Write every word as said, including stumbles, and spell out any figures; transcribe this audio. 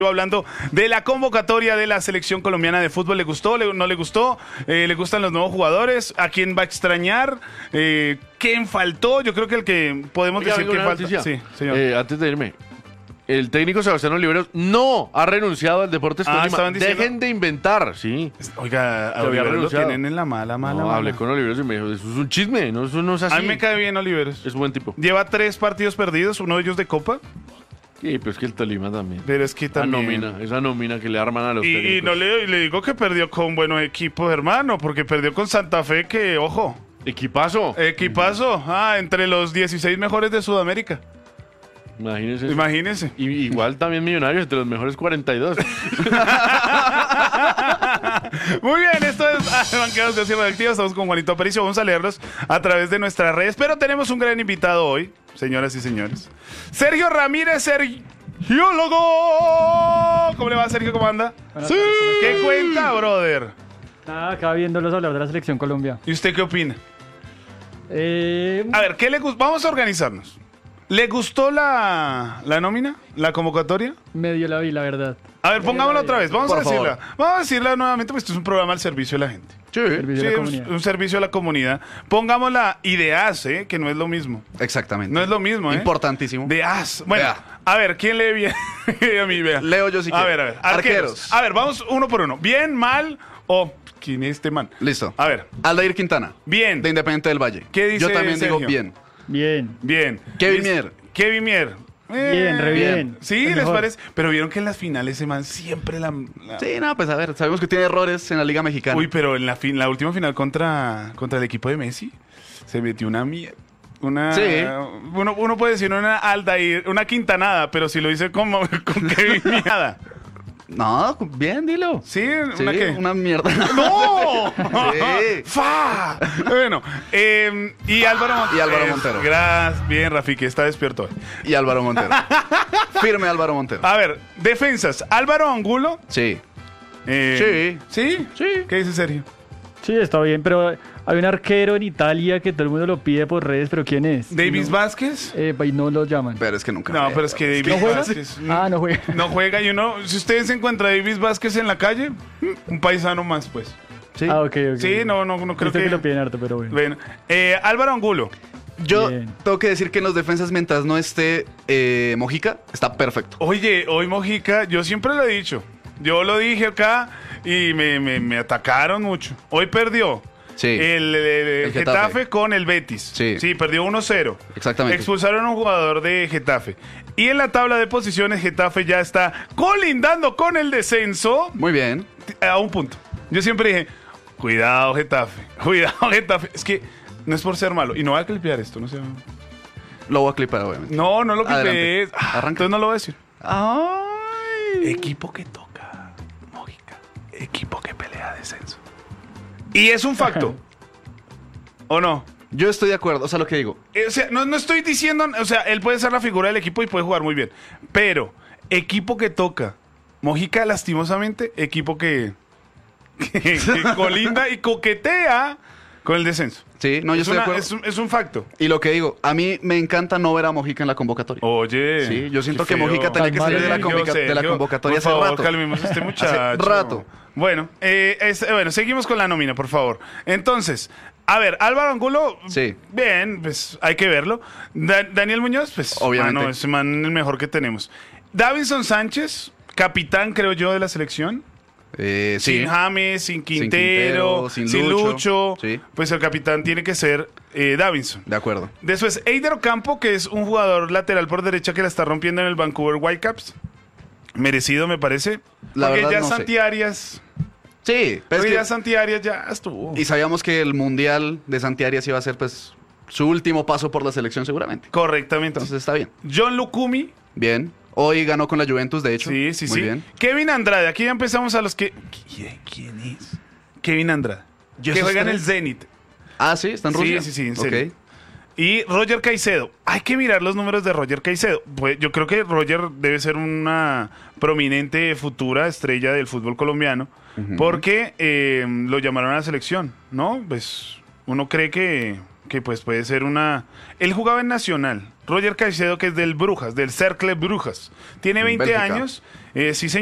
Hablando de la convocatoria de la selección colombiana de fútbol, ¿le gustó? ¿Le, no le gustó? Eh, ¿Le gustan los nuevos jugadores? ¿A quién va a extrañar? Eh, ¿Quién faltó? Yo creo que el que podemos Oiga, decir que falta. noticia. Sí, señor. Eh, antes de irme, el técnico Sebastián Oliveros no ha renunciado al Deportes Ah, Tolima. estaban diciendo- Dejen de inventar, sí. Oiga, a había Oliveros lo renunciado. tienen en la mala, mala, No, mala. hablé con Oliveros y me dijo, eso es un chisme, no, eso no es así. A mí me cae bien Oliveros. Es un buen tipo. Lleva tres partidos perdidos, uno de ellos de Copa, Sí, pero es que el Tolima también. pero es que Esa también... nómina, esa nómina que le arman a los Y, técnicos. y no le, le digo que perdió con buenos equipos, hermano, porque perdió con Santa Fe, que, ojo, Equipazo. equipazo, ah, entre los dieciséis mejores de Sudamérica. Imagínense. eso. Imagínense. Y, igual también Millonarios, entre los mejores cuarenta y dos. Muy bien, esto es Banqueros de Cierre Activa. Estamos con Juanito Aparicio. Vamos a leerlos a través de nuestras redes. Pero tenemos un gran invitado hoy, señoras y señores. Sergio Ramírez, Sergiólogo. ¿Cómo le va, Sergio? ¿Cómo anda? Sí. ¿Qué cuenta, brother? Nada, acá viéndolos hablar de la selección Colombia. ¿Y usted qué opina? Eh, A ver, ¿qué le gustó? Vamos a organizarnos. ¿Le gustó la, la nómina? ¿La convocatoria? medio la vi, la verdad. A ver, pongámosla otra vez. Vamos Por a decirla. favor. Vamos a decirla nuevamente, pues esto es un programa al servicio de la gente. Sí. Servicio Sí, a la un, comunidad. un servicio a la comunidad. Pongámosla y de as, ¿eh? Que no es lo mismo. Exactamente. No es lo mismo, ¿eh? Importantísimo. De as. Bueno, Vea. a ver, ¿quién lee bien? A mí, vea. Leo yo si A quiere. ver, a ver. Arqueros. Arqueros. A ver, vamos uno por uno. ¿Bien, mal o quién es este man? Listo. A ver, Aldair Quintana. bien. De Independiente del Valle. ¿Qué dice Yo también Sergio? digo bien. Bien. Bien. Kevin Listo. Mier. Kevin Mier. Eh, Bien, re bien. Sí, El ¿les mejor. parece? Pero vieron que en las finales ese man siempre la... la- Sí, no, pues a ver, sabemos que tiene errores en la Liga Mexicana. Uy, pero en la, fin, la última final contra, contra el equipo de Messi se metió una mierda. Una, Sí. uno, uno puede decir una Aldair, una Quintanada, pero si lo dice como con Kevin Miada. No, bien, dilo. ¿Sí? Sí, ¿Una qué? una mierda. ¡No! Sí. ¡Fa! Bueno, eh, y Álvaro Montero. Y Álvaro Montero. Gracias. Bien, Rafiki, está despierto hoy. Y Álvaro Montero. Firme Álvaro Montero. A ver, defensas. Álvaro Angulo. Sí. eh, ¿Sí? Sí. ¿Qué dice Sergio? Sí, está bien, pero hay un arquero en Italia que todo el mundo lo pide por redes, pero ¿quién es? ¿Davis no, Vázquez? eh, y no lo llaman. Pero es que nunca. No, pero es que Davis ¿No juega? Vázquez... Ah, no juega. No juega y uno, si usted se encuentra a Davis Vázquez en la calle, un paisano más, pues. Sí. Ah, ok, ok. Sí, no, no, no creo Creo que... que lo piden harto, pero bueno. Bueno, eh, Álvaro Angulo. Yo Bien. tengo que decir que en los defensas, mientras no esté eh, Mojica, está perfecto. Oye, hoy Mojica, yo siempre lo he dicho. Yo lo dije acá y me, me, me atacaron mucho. Hoy perdió. Sí. El, el- el El Getafe. Getafe con el Betis. Sí. Sí, perdió uno cero. Exactamente. Expulsaron a un jugador de Getafe. Y en la tabla de posiciones, Getafe ya está colindando con el descenso Muy bien. a un punto. Yo siempre dije, cuidado Getafe, cuidado Getafe. Es que no es por ser malo. Y no voy a clipear esto, no sé. Lo voy a clipar, obviamente. No, no lo Adelante. clipees. Ah, Arranca. entonces no lo voy a decir. Ay. Equipo que toca, Mojica. Equipo que pelea descenso. Y es un facto. ¿O no? Yo estoy de acuerdo. O sea, lo que digo. Eh, O sea, no, no estoy diciendo, o sea, él puede ser la figura del equipo y puede jugar muy bien. Pero, equipo que toca. Mojica, lastimosamente, equipo que, que, que colinda y coquetea con el descenso. Sí, no, yo es, estoy una- de acuerdo. es un, es un facto. Y lo que digo, a mí me encanta no ver a Mojica en la convocatoria. Oye. Sí, yo siento qué que feo. Mojica tenía que Tan salir de la, mal, convoca- de la Sergio, convocatoria por hace favor, rato. calmemos a este muchacho. rato. Bueno, eh, es- eh, bueno, seguimos con la nómina, por favor. Entonces, a ver, Álvaro Angulo, Sí. bien, pues hay que verlo. Da- Daniel Muñoz, pues, Obviamente. mano, ese man el mejor que tenemos. Davinson Sánchez, capitán, creo yo, de la selección. Eh, sí. Sin James, sin Quintero, Quintero, sin sin Lucho. Lucho. Sí. Pues el capitán tiene que ser eh, Davinson. De acuerdo. Después, Eider Ocampo, que es un jugador lateral por derecha que la está rompiendo en el Vancouver Whitecaps. Merecido, me parece. La Porque verdad, ya no sé. Santi Arias. Sí, pero es Porque que- ya Santi Arias ya estuvo. y sabíamos que el Mundial de Santi Arias iba a ser pues su último paso por la selección seguramente. Correctamente. Entonces está bien. John Lukumi. Bien. Hoy ganó con la Juventus, de hecho. Sí, sí, Muy sí. bien. Kevin Andrade. Aquí ya empezamos a los que. ¿Quién, quién es? Kevin Andrade. Yo que esos juega en el tres- Zenit. Ah, sí, está en Sí, Rusia. sí, sí, en Ok. serio. Y Roger Caicedo. Hay que mirar los números de Roger Caicedo. Pues yo creo que Roger debe ser una prominente futura estrella del fútbol colombiano. Porque eh, lo llamaron a la selección, ¿no? Pues uno cree que, que pues puede ser una... Él jugaba en Nacional. Roger Caicedo, que es del Brujas, del Cercle Brujas. Tiene En veinte Bélgica. años. Eh, sí,